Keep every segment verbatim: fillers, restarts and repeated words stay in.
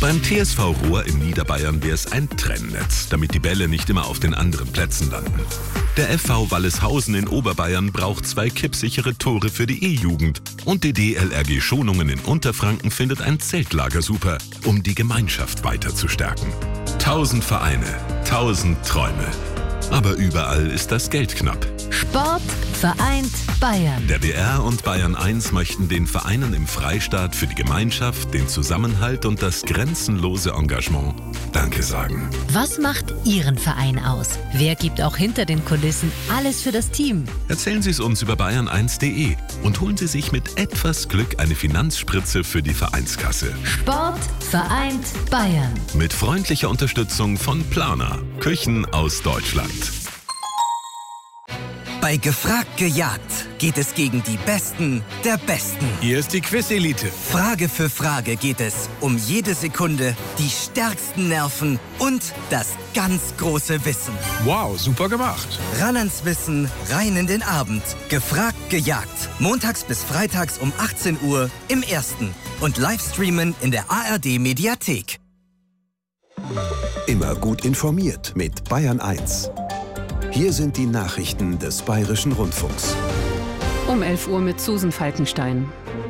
Beim T S V Ruhr in Niederbayern wäre es ein Trennnetz, damit die Bälle nicht immer auf den anderen Plätzen landen. Der F V Walleshausen in Oberbayern braucht zwei kippsichere Tore für die E-Jugend. Und die D L R G Schonungen in Unterfranken findet ein Zeltlager super, um die Gemeinschaft weiter zu stärken. Tausend Vereine, tausend Träume. Aber überall ist das Geld knapp. Sport vereint Bayern. Der B R und Bayern eins möchten den Vereinen im Freistaat für die Gemeinschaft, den Zusammenhalt und das grenzenlose Engagement Danke sagen. Was macht Ihren Verein aus? Wer gibt auch hinter den Kulissen alles für das Team? Erzählen Sie es uns über bayern eins punkt de und holen Sie sich mit etwas Glück eine Finanzspritze für die Vereinskasse. Sport vereint Bayern. Mit freundlicher Unterstützung von Planer, Küchen aus Deutschland. Bei Gefragt gejagt geht es gegen die Besten der Besten. Hier ist die Quiz-Elite. Frage für Frage geht es um jede Sekunde, die stärksten Nerven und das ganz große Wissen. Wow, super gemacht. Ran ans Wissen, rein in den Abend. Gefragt gejagt. Montags bis freitags um achtzehn Uhr im Ersten und Livestreamen in der A R D-Mediathek. Immer gut informiert mit Bayern eins. Hier sind die Nachrichten des Bayerischen Rundfunks. Um elf Uhr mit Susan Falkenstein.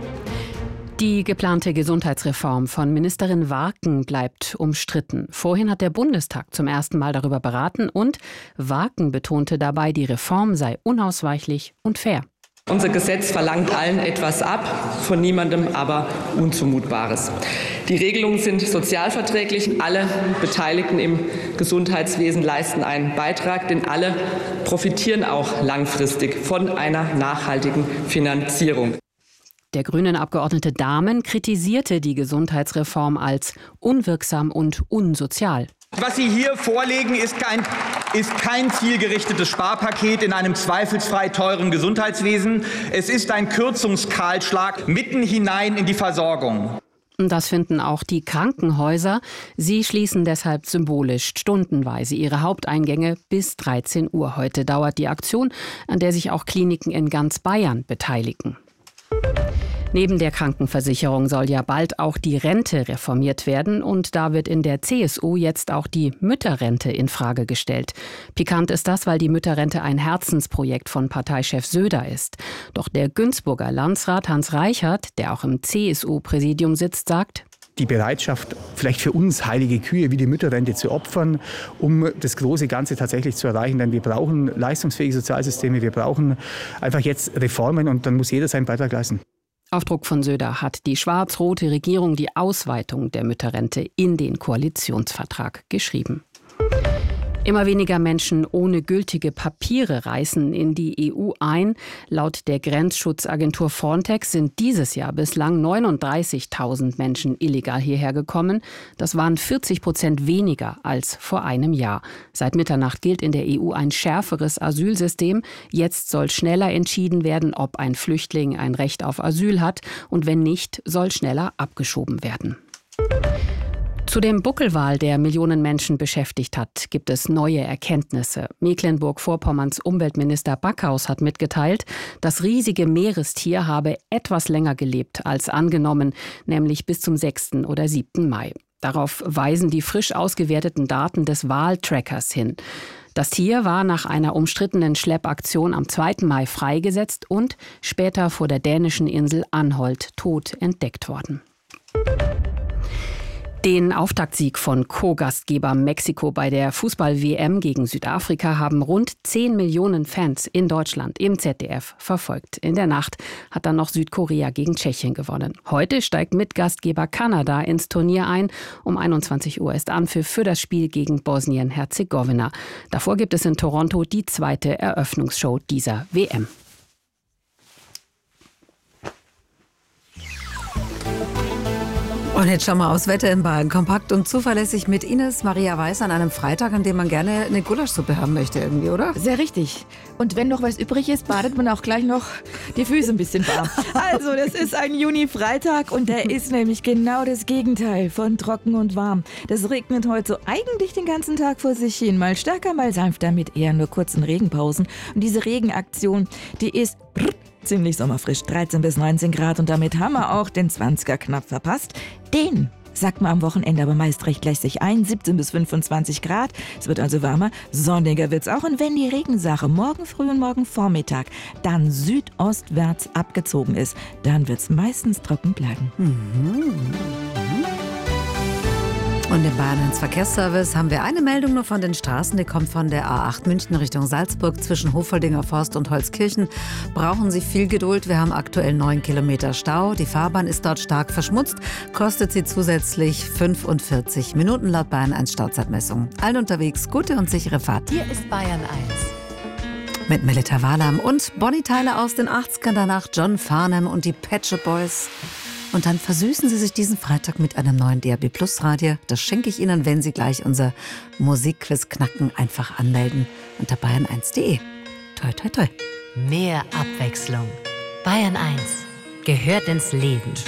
Die geplante Gesundheitsreform von Ministerin Warken bleibt umstritten. Vorhin hat der Bundestag zum ersten Mal darüber beraten und Warken betonte dabei, die Reform sei unausweichlich und fair. Unser Gesetz verlangt allen etwas ab, von niemandem aber Unzumutbares. Die Regelungen sind sozialverträglich. Alle Beteiligten im Gesundheitswesen leisten einen Beitrag, denn alle profitieren auch langfristig von einer nachhaltigen Finanzierung. Der grünen Abgeordnete Dahmen kritisierte die Gesundheitsreform als unwirksam und unsozial. Was Sie hier vorlegen, ist kein, ist kein zielgerichtetes Sparpaket in einem zweifelsfrei teuren Gesundheitswesen. Es ist ein Kürzungskahlschlag mitten hinein in die Versorgung. Das finden auch die Krankenhäuser. Sie schließen deshalb symbolisch stundenweise ihre Haupteingänge bis dreizehn Uhr. Heute dauert die Aktion, an der sich auch Kliniken in ganz Bayern beteiligen. Neben der Krankenversicherung soll ja bald auch die Rente reformiert werden und da wird in der C S U jetzt auch die Mütterrente in Frage gestellt. Pikant ist das, weil die Mütterrente ein Herzensprojekt von Parteichef Söder ist. Doch der Günzburger Landsrat Hans Reichert, der auch im C S U-Präsidium sitzt, sagt: Die Bereitschaft, vielleicht für uns heilige Kühe wie die Mütterrente zu opfern, um das große Ganze tatsächlich zu erreichen. Denn wir brauchen leistungsfähige Sozialsysteme, wir brauchen einfach jetzt Reformen und dann muss jeder seinen Beitrag leisten. Auf Druck von Söder hat die schwarz-rote Regierung die Ausweitung der Mütterrente in den Koalitionsvertrag geschrieben. Immer weniger Menschen ohne gültige Papiere reisen in die E U ein. Laut der Grenzschutzagentur Frontex sind dieses Jahr bislang neununddreißigtausend Menschen illegal hierher gekommen. Das waren vierzig Prozent weniger als vor einem Jahr. Seit Mitternacht gilt in der E U ein schärferes Asylsystem. Jetzt soll schneller entschieden werden, ob ein Flüchtling ein Recht auf Asyl hat. Und wenn nicht, soll schneller abgeschoben werden. Zu dem Buckelwal, der Millionen Menschen beschäftigt hat, gibt es neue Erkenntnisse. Mecklenburg-Vorpommerns Umweltminister Backhaus hat mitgeteilt, das riesige Meerestier habe etwas länger gelebt als angenommen, nämlich bis zum sechsten oder siebten Mai. Darauf weisen die frisch ausgewerteten Daten des Waltrackers hin. Das Tier war nach einer umstrittenen Schleppaktion am zweiten Mai freigesetzt und später vor der dänischen Insel Anholt tot entdeckt worden. Den Auftaktsieg von Co-Gastgeber Mexiko bei der Fußball-W M gegen Südafrika haben rund zehn Millionen Fans in Deutschland im Z D F verfolgt. In der Nacht hat dann noch Südkorea gegen Tschechien gewonnen. Heute steigt Mitgastgeber Kanada ins Turnier ein. Um einundzwanzig Uhr ist Anpfiff für das Spiel gegen Bosnien-Herzegowina. Davor gibt es in Toronto die zweite Eröffnungsshow dieser W M. Und jetzt schauen wir aufs Wetter in Bayern. Kompakt und zuverlässig mit Ines Maria Weiß an einem Freitag, an dem man gerne eine Gulaschsuppe haben möchte irgendwie, oder? Sehr richtig. Und wenn noch was übrig ist, badet man auch gleich noch die Füße ein bisschen warm. Also, das ist ein Juni-Freitag und der ist nämlich genau das Gegenteil von trocken und warm. Das regnet heute so eigentlich den ganzen Tag vor sich hin. Mal stärker, mal sanfter mit eher nur kurzen Regenpausen. Und diese Regenaktion, die ist ziemlich sommerfrisch, dreizehn bis neunzehn Grad und damit haben wir auch den zwanziger knapp verpasst. Den sagt man am Wochenende aber meist recht lässig ein. siebzehn bis fünfundzwanzig Grad. Es wird also warmer. Sonniger wird's auch. Und wenn die Regensache morgen früh und morgen Vormittag dann südostwärts abgezogen ist, dann wird's meistens trocken bleiben. Mhm. Und im Bayern eins Verkehrsservice haben wir eine Meldung nur von den Straßen. Die kommt von der A acht München Richtung Salzburg. Zwischen Hofoldinger Forst und Holzkirchen brauchen Sie viel Geduld. Wir haben aktuell neun Kilometer Stau. Die Fahrbahn ist dort stark verschmutzt. Kostet Sie zusätzlich fünfundvierzig Minuten laut Bayern eins Stauzeitmessung. Allen unterwegs gute und sichere Fahrt. Hier ist Bayern eins. Mit Melita Walam und Bonnie Tyler aus den achtzigern. Danach John Farnham und die Pet Shop Boys. Und dann versüßen Sie sich diesen Freitag mit einem neuen D A B Plus Radio. Das schenke ich Ihnen, wenn Sie gleich unser Musikquiz knacken. Einfach anmelden unter bayern eins punkt de. Toi, toi, toi. Mehr Abwechslung. Bayern eins gehört ins Leben.